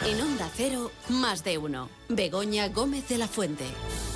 En Onda Cero, Más de Uno. Begoña Gómez de la Fuente.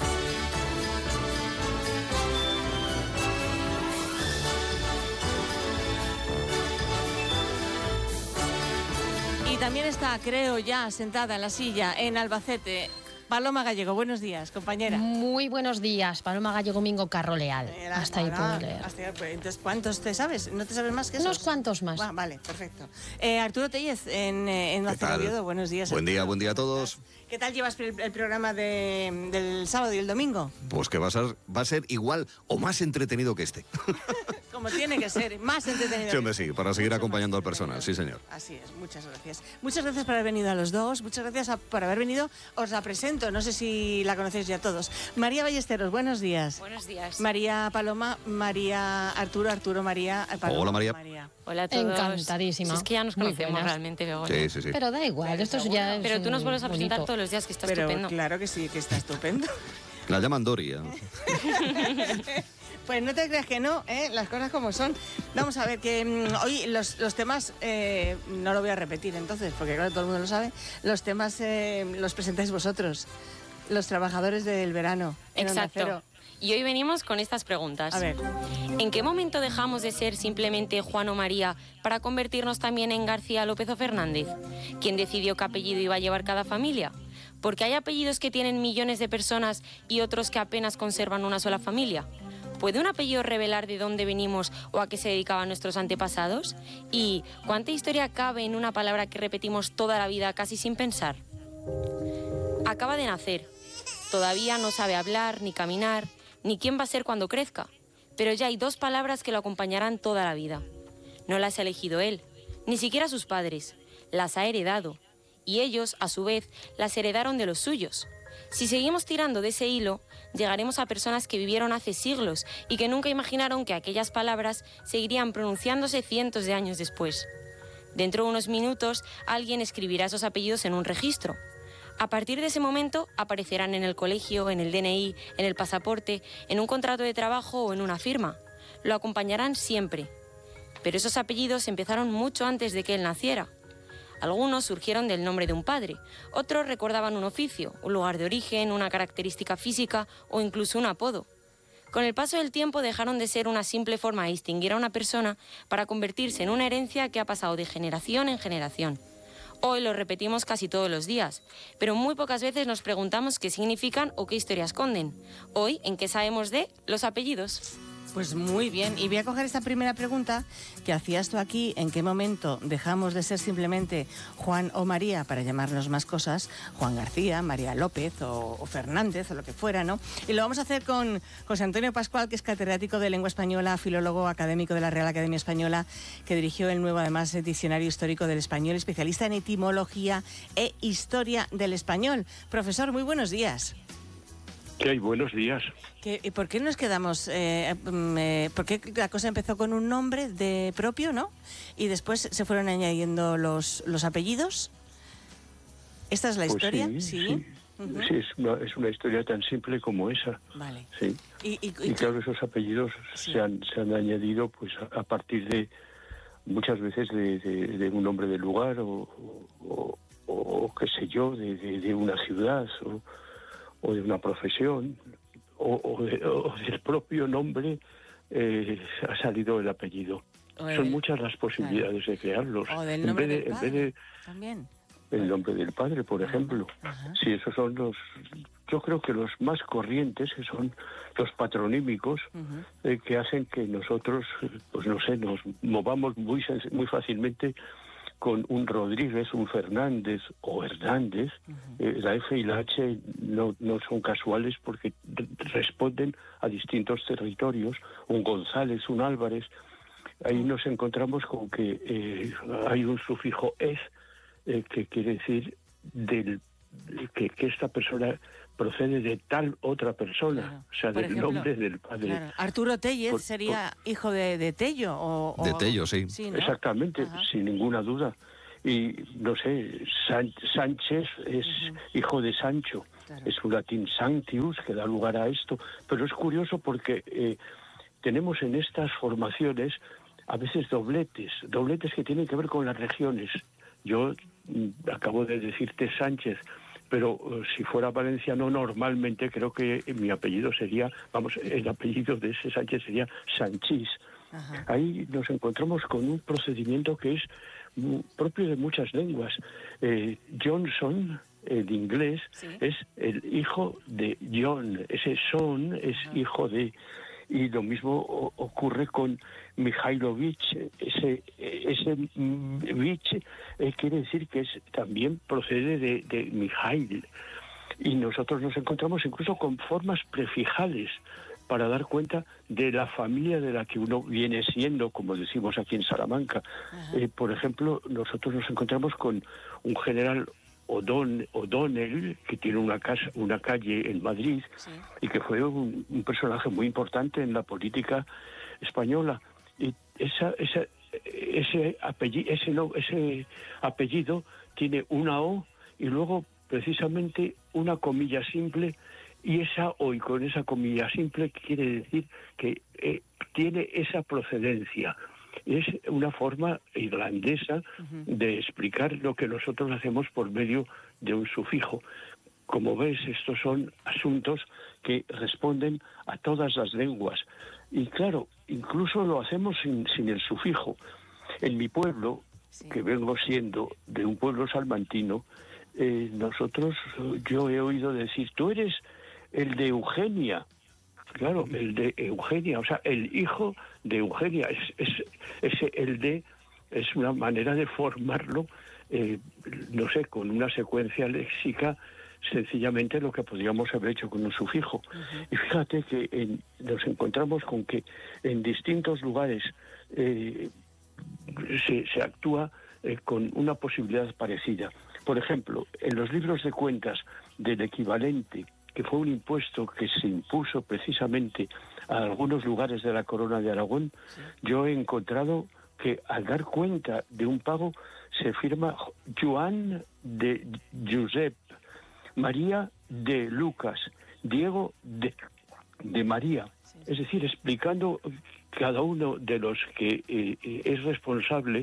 Y también está, creo, ya sentada en la silla en Albacete, Paloma Gallego. Buenos días, compañera. Muy buenos días, Paloma Gallego Mingo Carro Leal. Hasta ahí puedo leer. Entonces, ¿cuántos te sabes? ¿No te sabes más que esos? Unos cuantos más. Vale, perfecto. Arturo Tellez, en Oviedo. Buenos días. Buen día a todos. ¿Qué tal llevas el programa del sábado y el domingo? Pues que va a ser igual o más entretenido que este. Como tiene que ser, más entretenido. Sí, hombre, sí, para seguir acompañando al personal, sí, señor. Así es, muchas gracias. Muchas gracias por haber venido a los dos, muchas gracias por haber venido. Os la presento, no sé si la conocéis ya todos. María Ballesteros, buenos días. Buenos días. María Paloma, María Arturo, María Paloma. Hola, María. Hola a todos. Encantadísima. Si es que ya nos conocemos realmente, Begoña. Sí. Pero da igual, esto ya es. Pero tú nos vuelves a presentar todos los días, que está estupendo. Claro que sí, que está estupendo. La llaman Doria. Pues no te creas que no, las cosas como son. Vamos a ver, que hoy los temas, no lo voy a repetir entonces, porque claro, todo el mundo lo sabe, los temas los presentáis vosotros, los trabajadores del verano. Exacto. Y hoy venimos con estas preguntas. A ver. ¿En qué momento dejamos de ser simplemente Juan o María para convertirnos también en García López o Fernández? ¿Quién decidió qué apellido iba a llevar cada familia? Porque hay apellidos que tienen millones de personas y otros que apenas conservan una sola familia. ¿Puede un apellido revelar de dónde venimos o a qué se dedicaban nuestros antepasados? ¿Y cuánta historia cabe en una palabra que repetimos toda la vida casi sin pensar? Acaba de nacer. Todavía no sabe hablar, ni caminar, ni quién va a ser cuando crezca. Pero ya hay 2 palabras que lo acompañarán toda la vida. No las ha elegido él, ni siquiera sus padres. Las ha heredado. Y ellos, a su vez, las heredaron de los suyos. Si seguimos tirando de ese hilo, llegaremos a personas que vivieron hace siglos y que nunca imaginaron que aquellas palabras seguirían pronunciándose cientos de años después. Dentro de unos minutos, alguien escribirá esos apellidos en un registro. A partir de ese momento, aparecerán en el colegio, en el DNI, en el pasaporte, en un contrato de trabajo o en una firma. Lo acompañarán siempre. Pero esos apellidos empezaron mucho antes de que él naciera. Algunos surgieron del nombre de un padre, otros recordaban un oficio, un lugar de origen, una característica física o incluso un apodo. Con el paso del tiempo dejaron de ser una simple forma de distinguir a una persona para convertirse en una herencia que ha pasado de generación en generación. Hoy lo repetimos casi todos los días, pero muy pocas veces nos preguntamos qué significan o qué historia esconden. Hoy, ¿en qué sabemos de los apellidos? Pues muy bien, y voy a coger esta primera pregunta que hacías tú aquí, ¿en qué momento dejamos de ser simplemente Juan o María para llamarnos más cosas, Juan García, María López o Fernández o lo que fuera, ¿no? Y lo vamos a hacer con José Antonio Pascual, que es catedrático de Lengua Española, filólogo académico de la Real Academia Española, que dirigió el nuevo, además, Diccionario Histórico del Español, especialista en etimología e historia del español. Profesor, muy buenos días. ¿Qué hay? Buenos días. ¿Y por qué nos quedamos? ¿Por qué la cosa empezó con un nombre propio, no? Y después se fueron añadiendo los apellidos. ¿Esta es la historia? Sí. Sí, Uh-huh. Sí, es una historia tan simple como esa. Vale. Sí. Y claro, esos apellidos sí. se han añadido pues a partir de muchas veces de un nombre de lugar o qué sé yo, de una ciudad o de una profesión, o del propio nombre ha salido el apellido. Son muchas las posibilidades de crearlos. O del nombre del padre, en vez de también. El nombre del padre, por ejemplo. Ajá. Sí, esos son yo creo que los más corrientes, que son los patronímicos, que hacen que nosotros, pues no sé, nos movamos muy fácilmente con un Rodríguez, un Fernández o Hernández. La F y la H no son casuales porque responden a distintos territorios. Un González, un Álvarez. Ahí nos encontramos con que hay un sufijo «es», que quiere decir que esta persona procede de tal otra persona, claro. O sea, del nombre del padre. Claro. Arturo Tellez sería hijo de Tello. De Tello, sí. ¿no? Exactamente, sin ninguna duda. Y, no sé, Sánchez es hijo de Sancho. Claro. Es un latín Sanctius, que da lugar a esto. Pero es curioso porque tenemos en estas formaciones a veces dobletes que tienen que ver con las regiones. Yo acabo de decirte Sánchez, pero si fuera valenciano normalmente creo que mi apellido sería, el apellido de ese Sánchez sería Sanchís. Ajá. Ahí nos encontramos con un procedimiento que es propio de muchas lenguas. Johnson, el inglés, es el hijo de John, ese son es hijo de... Y lo mismo ocurre con Mikhailovich. Ese Vich quiere decir que también procede de Mikhail. Y nosotros nos encontramos incluso con formas prefijales para dar cuenta de la familia de la que uno viene siendo, como decimos aquí en Salamanca. Por ejemplo, nosotros nos encontramos con un general O'Donnell, que tiene una calle en Madrid, y que fue un personaje muy importante en la política española. Y ese apellido tiene una O y luego precisamente una comilla simple, y esa O y con esa comilla simple quiere decir que tiene esa procedencia. Es una forma irlandesa de explicar lo que nosotros hacemos por medio de un sufijo. Como ves, estos son asuntos que responden a todas las lenguas. Y claro, incluso lo hacemos sin el sufijo. En mi pueblo, que vengo siendo de un pueblo salmantino, yo he oído decir, tú eres el de Eugenia. Claro, el de Eugenia, o sea, el hijo de Eugenia. El de es una manera de formarlo, no sé, con una secuencia léxica, sencillamente lo que podríamos haber hecho con un sufijo. Y fíjate que nos encontramos con que en distintos lugares se actúa con una posibilidad parecida. Por ejemplo, en los libros de cuentas del equivalente, que fue un impuesto que se impuso precisamente a algunos lugares de la Corona de Aragón, yo he encontrado que al dar cuenta de un pago se firma Joan de Josep, María de Lucas, Diego de María. Es decir, explicando cada uno de los que es responsable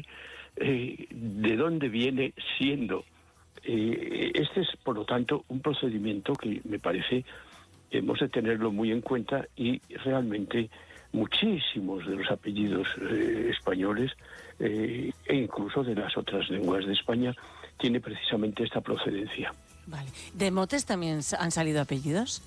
de dónde viene siendo. Este es, por lo tanto, un procedimiento que me parece hemos de tenerlo muy en cuenta, y realmente muchísimos de los apellidos españoles e incluso de las otras lenguas de España tiene precisamente esta procedencia. Vale. ¿De motes también han salido apellidos?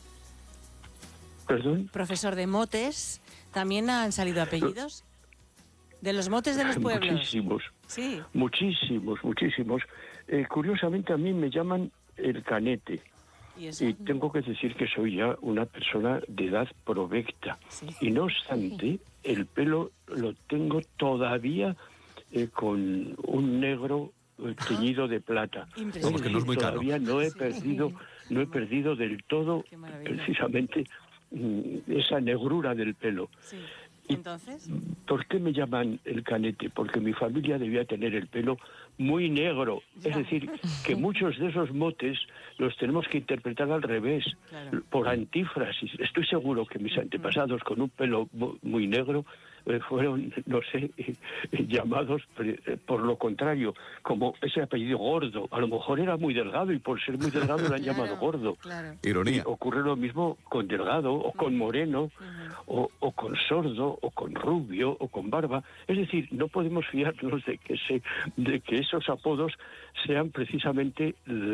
¿Perdón? Profesor, ¿de motes también han salido apellidos? ¿De los motes de los pueblos? Muchísimos. Sí. Muchísimos. Curiosamente a mí me llaman el Canete. Y tengo que decir que soy ya una persona de edad provecta. Y no obstante, el pelo lo tengo todavía con un negro teñido de plata. Vamos, que no es muy caro. Todavía no he perdido del todo precisamente esa negrura del pelo. ¿Entonces? ¿Por qué me llaman el Canete? Porque mi familia debía tener el pelo muy negro. Es decir, que muchos de esos motes los tenemos que interpretar al revés, por antífrasis. Estoy seguro que mis antepasados con un pelo muy negro fueron, no sé, llamados por lo contrario, como ese apellido Gordo. A lo mejor era muy delgado y por ser muy delgado lo han llamado Gordo. Ironía. Y ocurre lo mismo con delgado o con moreno o con sordo o con rubio o con barba. Es decir, no podemos fiarnos de que esos apodos sean precisamente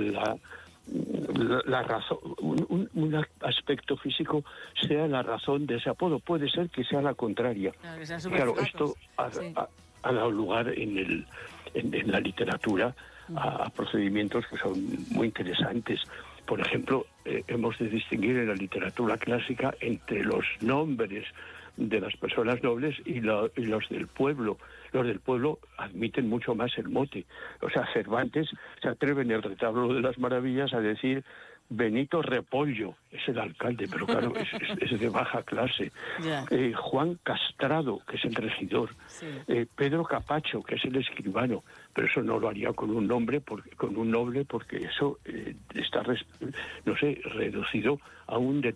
la razón, un aspecto físico sea la razón de ese apodo. Puede ser que sea la contraria. Claro, esto ha dado lugar en la literatura a procedimientos que son muy interesantes. Por ejemplo, hemos de distinguir en la literatura clásica entre los nombres de las personas nobles y los del pueblo. Los del pueblo admiten mucho más el mote. O sea, Cervantes se atreve en el Retablo de las Maravillas a decir Benito Repollo, es el alcalde, pero claro, es de baja clase. Juan Castrado, que es el regidor. Pedro Capacho, que es el escribano, pero eso no lo haría con un noble, porque eso está, no sé, reducido a un